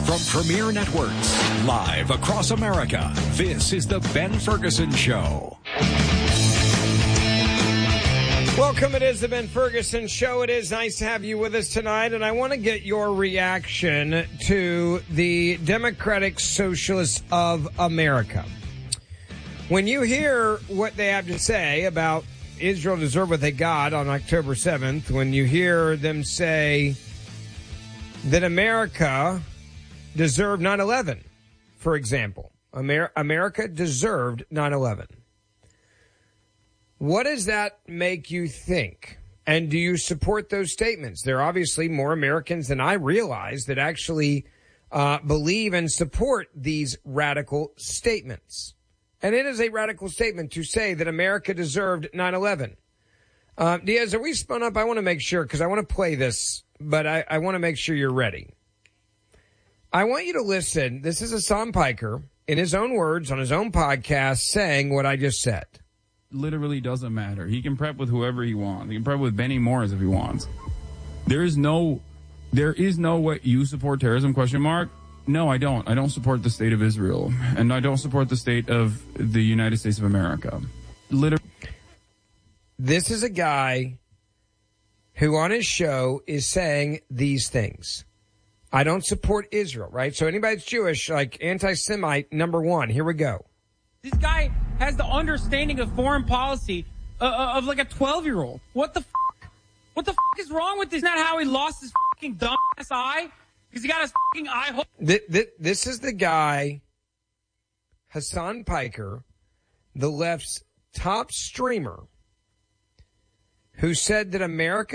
From Premier Networks, live across America, this is The Ben Ferguson Show. Welcome. It is The Ben Ferguson Show. It is nice to have you with us tonight, and I want to get your reaction to the Democratic Socialists of America. When you hear what they have to say about Israel deserve what they got on October 7th, when you hear them say that America deserved 9/11, for example, America deserved 9/11. What does that make you think? And do you support those statements? There are obviously more Americans than I realize that actually believe and support these radical statements. And it is a radical statement to say that America deserved 9/11. Diaz, are we spun up? I want to make sure, because I want to play this, but I want to make sure you're ready. I want you to listen. This is Hassan Piker, in his own words, on his own podcast, saying what I just said. Literally doesn't matter. He can prep with whoever he wants. He can prep with Benny Morris if he wants. There is no way you support terrorism, ? No, I don't. I don't support the state of Israel. And I don't support the state of the United States of America. Literally. This is a guy who on his show is saying these things. I don't support Israel, right? So anybody that's Jewish, like anti-Semite, number one. Here we go. This guy has the understanding of foreign policy of like a 12-year-old. What the f***? What the f*** is wrong with this? Isn't that how he lost his f***ing dumbass eye? Because he got his f***ing eye hole. This is the guy, Hassan Piker, the left's top streamer, who said that America